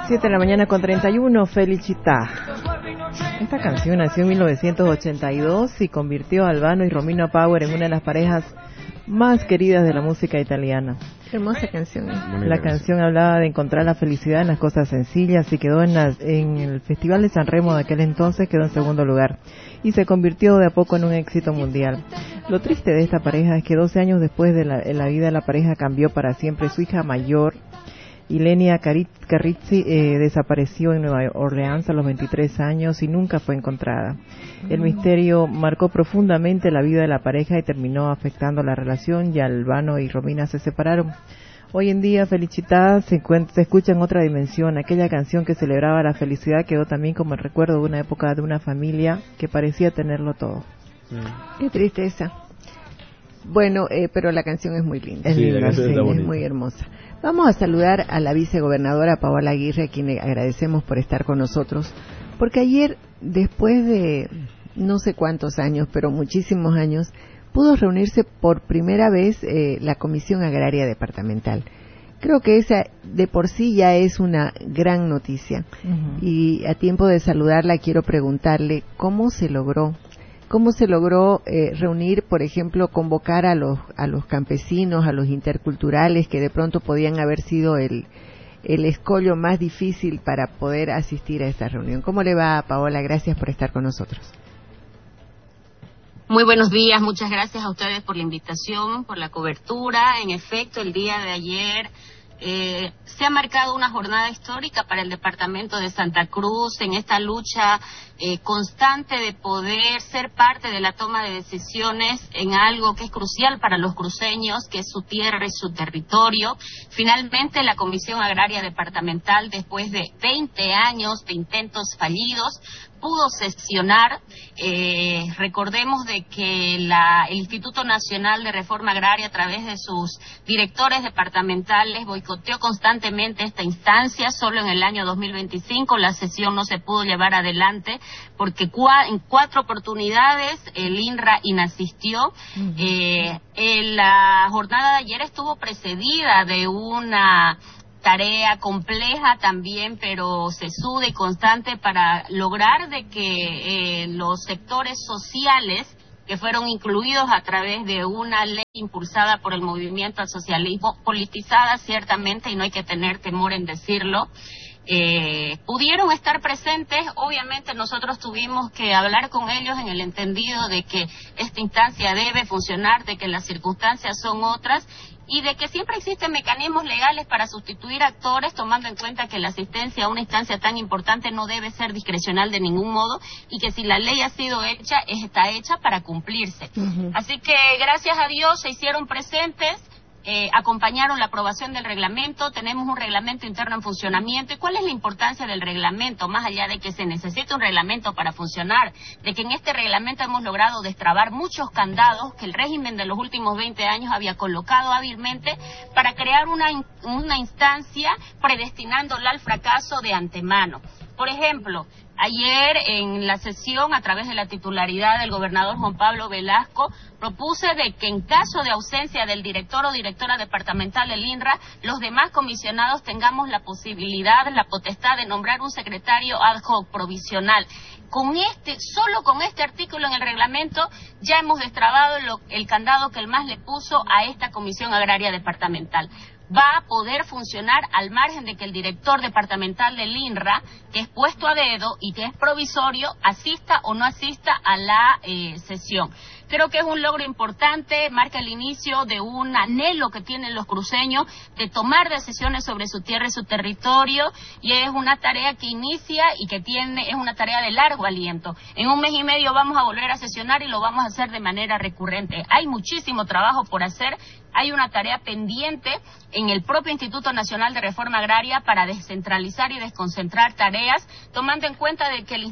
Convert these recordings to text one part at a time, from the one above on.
7 de la mañana con 31, Felicità. Esta canción nació en 1982 y convirtió a Albano y Romina Power en una de las parejas más queridas de la música italiana. Hermosa canción. La canción hablaba de encontrar la felicidad en las cosas sencillas y quedó en el Festival de San Remo de aquel entonces, quedó en segundo lugar y se convirtió de a poco en un éxito mundial. Lo triste de esta pareja es que 12 años después de la vida de la pareja cambió para siempre. Su hija mayor, Ilenia Carrizzi, desapareció en Nueva Orleans a los 23 años y nunca fue encontrada. El misterio marcó profundamente la vida de la pareja y terminó afectando la relación, y Albano y Romina se separaron. Hoy en día Felicità se escucha en otra dimensión. Aquella canción que celebraba la felicidad quedó también como el recuerdo de una época de una familia que parecía tenerlo todo. Qué tristeza. Bueno, pero la canción es muy linda. Sí, la canción está bonita. Es muy hermosa. Vamos a saludar a la vicegobernadora Paola Aguirre, a quien le agradecemos por estar con nosotros, porque ayer, después de no sé cuántos años, pero muchísimos años, pudo reunirse por primera vez la Comisión Agraria Departamental. Creo que esa de por sí ya es una gran noticia. Y a tiempo de saludarla quiero preguntarle cómo se logró reunir, por ejemplo, convocar a los campesinos, a los interculturales que de pronto podían haber sido el escollo más difícil para poder asistir a esta reunión. ¿Cómo le va, Paola? Gracias por estar con nosotros. Muy buenos días, muchas gracias a ustedes por la invitación, por la cobertura. En efecto, el día de ayer se ha marcado una jornada histórica para el departamento de Santa Cruz en esta lucha constante de poder ser parte de la toma de decisiones en algo que es crucial para los cruceños, que es su tierra y su territorio. Finalmente, la Comisión Agraria Departamental, después de 20 años de intentos fallidos, pudo sesionar. Recordemos de que el Instituto Nacional de Reforma Agraria, a través de sus directores departamentales, boicoteó constantemente esta instancia. Solo en el año 2025 la sesión no se pudo llevar adelante porque en 4 oportunidades el INRA inasistió. La jornada de ayer estuvo precedida de una tarea compleja también, pero sesuda y constante, para lograr de que los sectores sociales que fueron incluidos a través de una ley impulsada por el movimiento al socialismo, politizada ciertamente, y no hay que tener temor en decirlo, pudieron estar presentes. Obviamente nosotros tuvimos que hablar con ellos en el entendido de que esta instancia debe funcionar, de que las circunstancias son otras, y de que siempre existen mecanismos legales para sustituir actores, tomando en cuenta que la asistencia a una instancia tan importante no debe ser discrecional de ningún modo, y que si la ley ha sido hecha, está hecha para cumplirse. Así que gracias a Dios se hicieron presentes, acompañaron la aprobación del reglamento. Tenemos un reglamento interno en funcionamiento. ¿Y cuál es la importancia del reglamento? Más allá de que se necesita un reglamento para funcionar, de que en este reglamento hemos logrado destrabar muchos candados que el régimen de los últimos 20 años había colocado hábilmente para crear una instancia predestinándola al fracaso de antemano. Por ejemplo, ayer en la sesión, a través de la titularidad del gobernador Juan Pablo Velasco, propuse de que en caso de ausencia del director o directora departamental del INRA, los demás comisionados tengamos la posibilidad, la potestad de nombrar un secretario ad hoc provisional. Solo con este artículo en el reglamento ya hemos destrabado el candado que el MAS le puso a esta Comisión Agraria Departamental. Va a poder funcionar al margen de que el director departamental del INRA, que es puesto a dedo y que es provisorio, asista o no asista a la sesión. Creo que es un logro importante, marca el inicio de un anhelo que tienen los cruceños de tomar decisiones sobre su tierra y su territorio, y es una tarea que inicia y que es una tarea de largo aliento. En 1 mes y medio vamos a volver a sesionar y lo vamos a hacer de manera recurrente. Hay muchísimo trabajo por hacer. Hay una tarea pendiente en el propio Instituto Nacional de Reforma Agraria para descentralizar y desconcentrar tareas, tomando en cuenta de que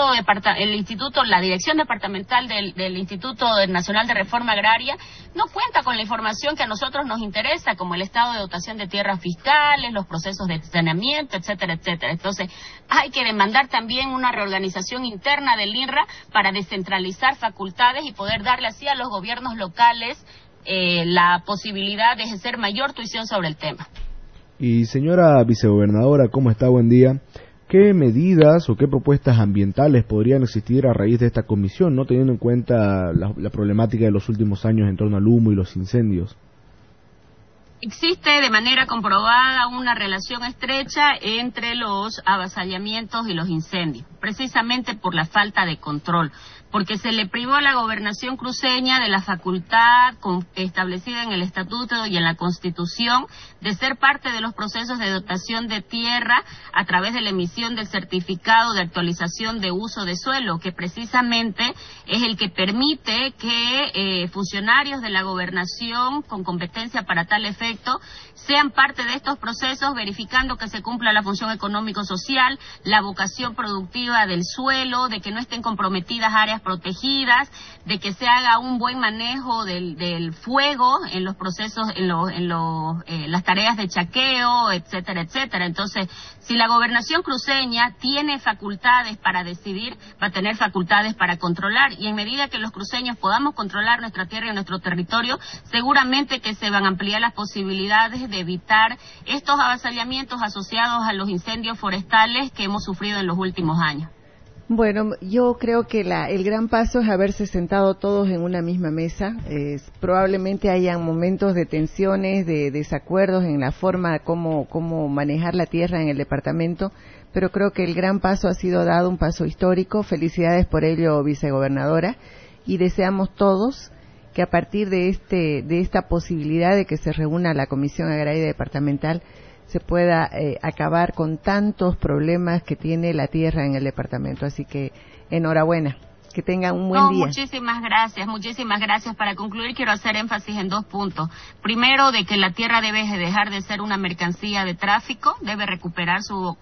la dirección departamental del Instituto Nacional de Reforma Agraria no cuenta con la información que a nosotros nos interesa, como el estado de dotación de tierras fiscales, los procesos de saneamiento, etcétera, etcétera. Entonces, hay que demandar también una reorganización interna del INRA para descentralizar facultades y poder darle así a los gobiernos locales la posibilidad de ejercer mayor tuición sobre el tema. Y señora vicegobernadora, ¿cómo está? Buen día. ¿Qué medidas o qué propuestas ambientales podrían existir a raíz de esta comisión, no teniendo en cuenta la problemática de los últimos años en torno al humo y los incendios? Existe de manera comprobada una relación estrecha entre los avasallamientos y los incendios, precisamente por la falta de control, porque se le privó a la gobernación cruceña de la facultad establecida en el Estatuto y en la Constitución de ser parte de los procesos de dotación de tierra a través de la emisión del certificado de actualización de uso de suelo, que precisamente es el que permite que funcionarios de la gobernación con competencia para tal efecto sean parte de estos procesos, verificando que se cumpla la función económico-social, la vocación productiva del suelo, de que no estén comprometidas áreas protegidas, de que se haga un buen manejo del fuego en los procesos, las tareas de chaqueo, etcétera, etcétera. Entonces, si la gobernación cruceña tiene facultades para decidir, va a tener facultades para controlar, y en medida que los cruceños podamos controlar nuestra tierra y nuestro territorio, seguramente que se van a ampliar las posibilidades de evitar estos avasallamientos asociados a los incendios forestales que hemos sufrido en los últimos años. Bueno, yo creo que el gran paso es haberse sentado todos en una misma mesa. Probablemente hayan momentos de tensiones, de desacuerdos en la forma cómo manejar la tierra en el departamento, pero creo que el gran paso ha sido dado, un paso histórico. Felicidades por ello, vicegobernadora, y deseamos todos que a partir de esta posibilidad de que se reúna la Comisión Agraria Departamental se pueda acabar con tantos problemas que tiene la tierra en el departamento. Así que enhorabuena, que tengan un buen día. Muchísimas gracias. Para concluir, quiero hacer énfasis en 2 puntos. Primero, de que la tierra debe dejar de ser una mercancía de tráfico, debe recuperar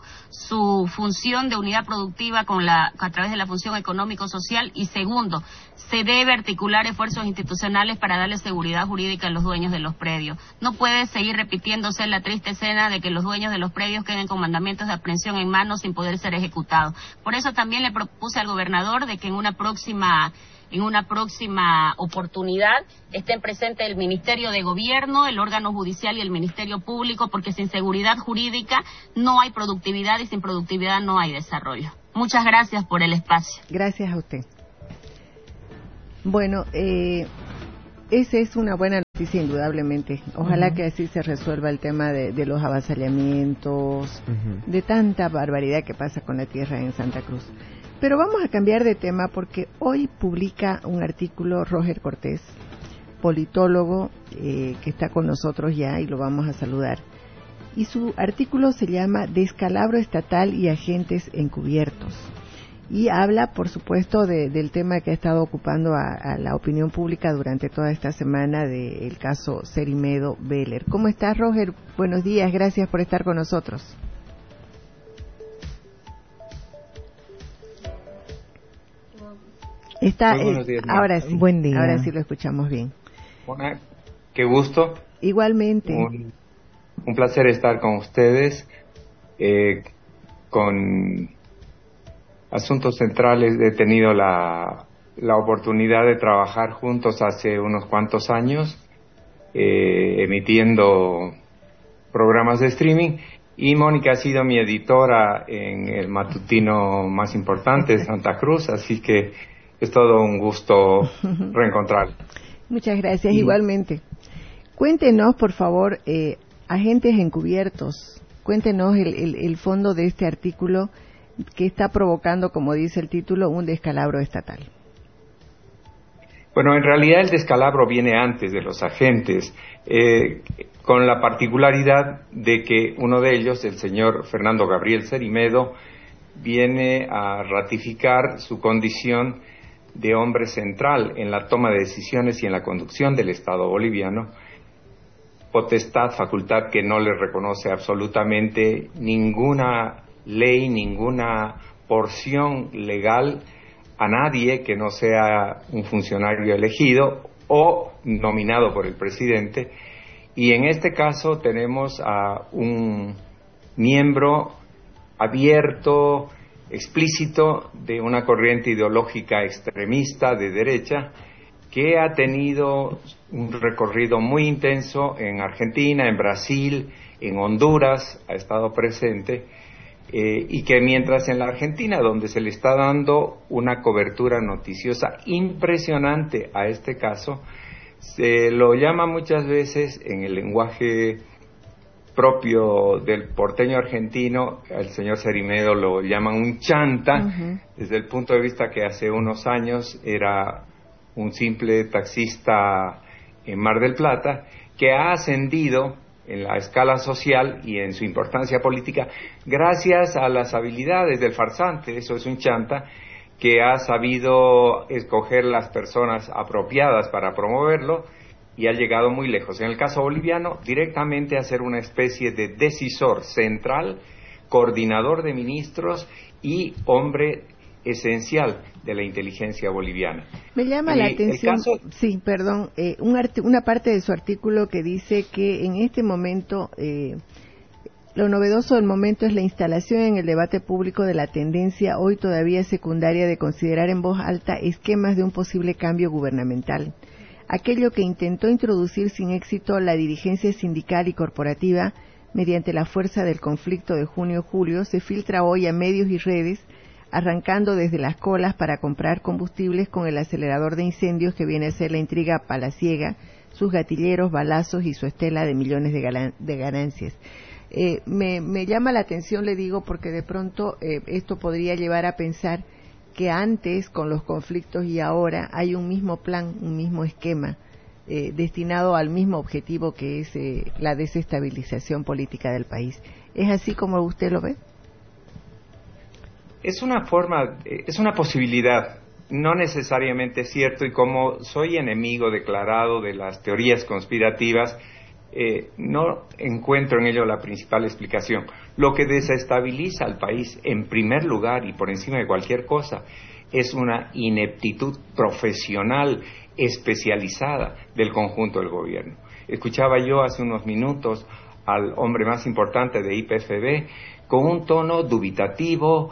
su función de unidad productiva a través de la función económico-social. Y segundo, se debe articular esfuerzos institucionales para darle seguridad jurídica a los dueños de los predios. No puede seguir repitiéndose la triste escena de que los dueños de los predios queden con mandamientos de aprehensión en mano sin poder ser ejecutados. Por eso también le propuse al gobernador de que en una próxima oportunidad estén presentes el Ministerio de Gobierno, el órgano judicial y el Ministerio Público, porque sin seguridad jurídica no hay productividad y sin productividad no hay desarrollo. Muchas gracias por el espacio. Gracias a usted. Bueno, esa es una buena noticia indudablemente. Ojalá que así se resuelva el tema de los avasallamientos, de tanta barbaridad que pasa con la tierra en Santa Cruz. Pero vamos a cambiar de tema porque hoy publica un artículo Roger Cortés, politólogo, que está con nosotros ya y lo vamos a saludar. Y su artículo se llama Descalabro estatal y agentes encubiertos. Y habla, por supuesto, del tema que ha estado ocupando a la opinión pública durante toda esta semana del caso Cerimedo Beller. ¿Cómo estás, Roger? Buenos días, gracias por estar con nosotros. Buenos días, ahora sí, buen día. Ahora sí lo escuchamos bien. Bueno, qué gusto. Igualmente. Un placer estar con ustedes, con Asuntos Centrales. He tenido la oportunidad de trabajar juntos hace unos cuantos años, emitiendo programas de streaming, y Mónica ha sido mi editora en el matutino más importante de Santa Cruz, así que es todo un gusto reencontrar. Muchas gracias, igualmente. Cuéntenos, por favor, agentes encubiertos, cuéntenos el fondo de este artículo que está provocando, como dice el título, un descalabro estatal. Bueno, en realidad el descalabro viene antes de los agentes, con la particularidad de que uno de ellos, el señor Fernando Gabriel Cerimedo, viene a ratificar su condición de hombre central en la toma de decisiones y en la conducción del Estado boliviano, potestad, facultad que no le reconoce absolutamente ninguna ley, ninguna porción legal a nadie que no sea un funcionario elegido o nominado por el presidente. Y en este caso tenemos a un miembro abierto, explícito de una corriente ideológica extremista de derecha que ha tenido un recorrido muy intenso en Argentina, en Brasil en Honduras ha estado presente, y que mientras en la Argentina, donde se le está dando una cobertura noticiosa impresionante a este caso, se lo llama muchas veces en el lenguaje propio del porteño argentino, el señor Cerimedo lo llaman un chanta, desde el punto de vista que hace unos años era un simple taxista en Mar del Plata, que ha ascendido en la escala social y en su importancia política gracias a las habilidades del farsante. Eso es un chanta que ha sabido escoger las personas apropiadas para promoverlo y ha llegado muy lejos. En el caso boliviano, directamente a ser una especie de decisor central, coordinador de ministros y hombre esencial de la inteligencia boliviana. Me llama la atención, sí, perdón, una parte de su artículo que dice que en este momento lo novedoso del momento es la instalación en el debate público de la tendencia hoy todavía secundaria de considerar en voz alta esquemas de un posible cambio gubernamental. Aquello que intentó introducir sin éxito la dirigencia sindical y corporativa mediante la fuerza del conflicto de junio-julio se filtra hoy a medios y redes, arrancando desde las colas para comprar combustibles con el acelerador de incendios que viene a ser la intriga palaciega, sus gatilleros, balazos y su estela de millones de ganancias. Me llama la atención, le digo, porque de pronto esto podría llevar a pensar que antes, con los conflictos y ahora, hay un mismo plan, un mismo esquema, destinado al mismo objetivo que es la desestabilización política del país. ¿Es así como usted lo ve? Es una forma, es una posibilidad, no necesariamente es cierto, y como soy enemigo declarado de las teorías conspirativas, no encuentro en ello la principal explicación. Lo que desestabiliza al país, en primer lugar y por encima de cualquier cosa, es una ineptitud profesional especializada del conjunto del gobierno. Escuchaba yo hace unos minutos al hombre más importante de IPFB con un tono dubitativo,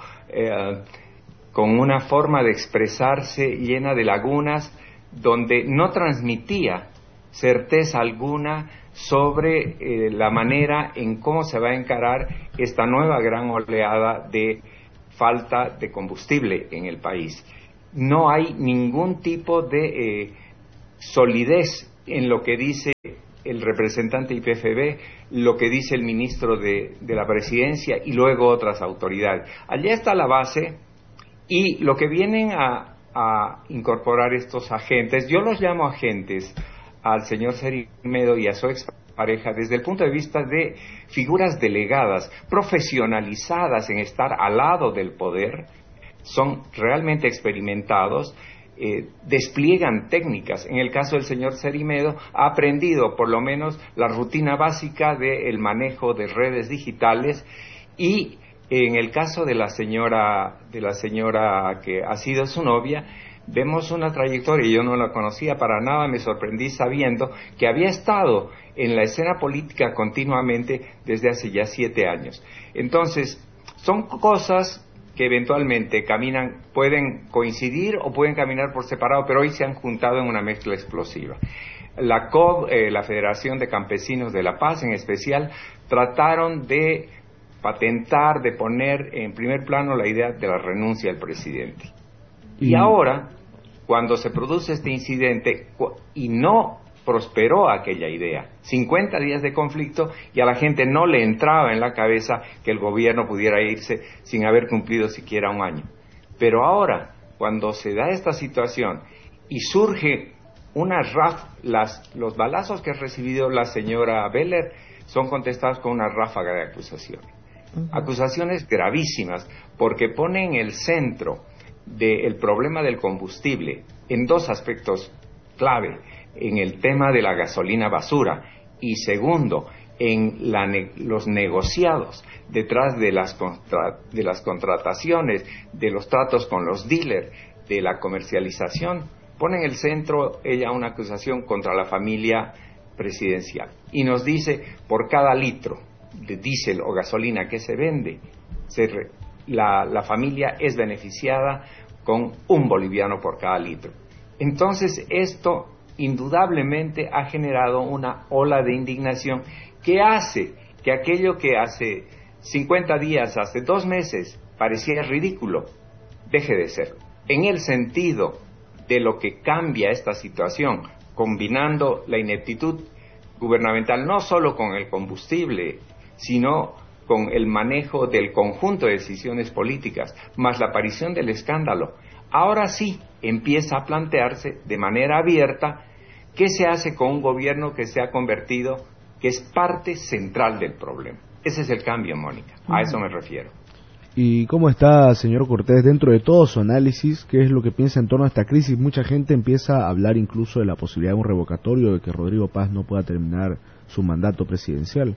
con una forma de expresarse llena de lagunas, donde no transmitía certeza alguna sobre la manera en cómo se va a encarar esta nueva gran oleada de falta de combustible en el país. No hay ningún tipo de solidez en lo que dice el representante IPFB, lo que dice el ministro de la Presidencia y luego otras autoridades. Allá está la base, y lo que vienen a incorporar estos agentes, yo los llamo agentes al señor Cerimedo y a su expareja desde el punto de vista de figuras delegadas, profesionalizadas en estar al lado del poder, son realmente experimentados, despliegan técnicas. En el caso del señor Cerimedo ha aprendido por lo menos la rutina básica del manejo de redes digitales, y en el caso de la señora que ha sido su novia, vemos una trayectoria, yo no la conocía para nada, me sorprendí sabiendo que había estado en la escena política continuamente desde hace ya 7 años. Entonces, son cosas que eventualmente pueden coincidir o pueden caminar por separado, pero hoy se han juntado en una mezcla explosiva. La COB, la Federación de Campesinos de La Paz en especial, trataron de patentar, de poner en primer plano la idea de la renuncia del presidente. Y ahora, cuando se produce este incidente, y no prosperó aquella idea, 50 días de conflicto, y a la gente no le entraba en la cabeza que el gobierno pudiera irse sin haber cumplido siquiera un año. Pero ahora, cuando se da esta situación y surge los balazos que ha recibido la señora Beller son contestados con una ráfaga de acusaciones. Acusaciones gravísimas, porque ponen el centro del problema del combustible en 2 aspectos clave: en el tema de la gasolina basura, y segundo, en los negociados detrás de las contrataciones, de los tratos con los dealers, de la comercialización. Pone en el centro ella una acusación contra la familia presidencial y nos dice: por cada litro de diésel o gasolina que se vende, la familia es beneficiada con 1 boliviano por cada litro. Entonces esto indudablemente ha generado una ola de indignación que hace que aquello que hace 50 días, hace 2 meses, parecía ridículo, deje de ser. En el sentido de lo que cambia esta situación, combinando la ineptitud gubernamental no solo con el combustible, sino con el manejo del conjunto de decisiones políticas, más la aparición del escándalo, ahora sí empieza a plantearse de manera abierta qué se hace con un gobierno que se ha convertido, que es parte central del problema. Ese es el cambio, Mónica, a eso me refiero. ¿Y cómo está, señor Cortés, dentro de todo su análisis? ¿Qué es lo que piensa en torno a esta crisis? Mucha gente empieza a hablar incluso de la posibilidad de un revocatorio, de que Rodrigo Paz no pueda terminar su mandato presidencial.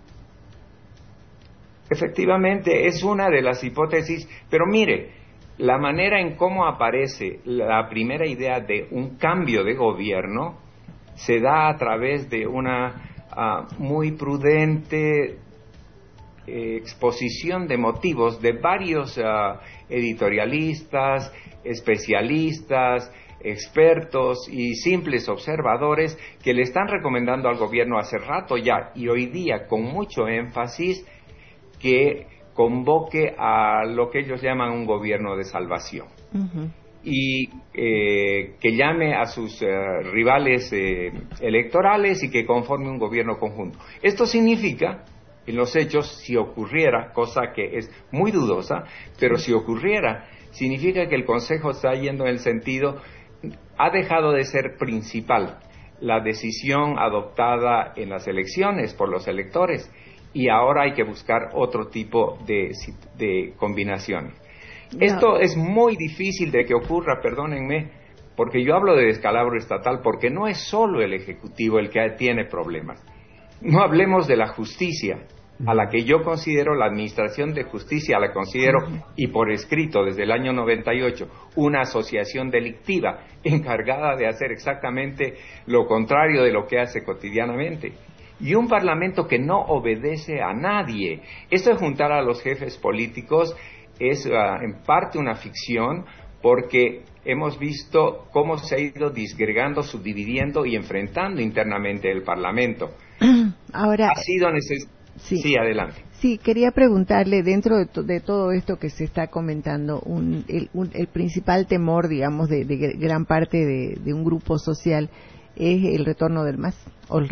Efectivamente, es una de las hipótesis, pero mire, la manera en cómo aparece la primera idea de un cambio de gobierno se da a través de una muy prudente exposición de motivos de varios editorialistas, especialistas, expertos y simples observadores que le están recomendando al gobierno hace rato ya y hoy día con mucho énfasis que convoque a lo que ellos llaman un gobierno de salvación. Uh-huh. Y que llame a sus rivales electorales y que conforme un gobierno conjunto. Esto significa, en los hechos, si ocurriera, cosa que es muy dudosa, pero si ocurriera, significa que el Consejo está yendo en el sentido, ha dejado de ser principal la decisión adoptada en las elecciones por los electores y ahora hay que buscar otro tipo de combinaciones. No. Esto es muy difícil de que ocurra, perdónenme, porque yo hablo de descalabro estatal porque no es solo el Ejecutivo el que tiene problemas. No hablemos de la justicia, a la que yo considero, la Administración de Justicia, la considero, y por escrito desde el año 98, una asociación delictiva encargada de hacer exactamente lo contrario de lo que hace cotidianamente. Y un Parlamento que no obedece a nadie. Esto de juntar a los jefes políticos es en parte una ficción, porque hemos visto cómo se ha ido disgregando, subdividiendo y enfrentando internamente el Parlamento. Ahora, ha sido necesario. Sí, adelante. Sí, quería preguntarle, dentro de todo esto que se está comentando, el principal temor, digamos, de gran parte de un grupo social es el retorno del MAS, o el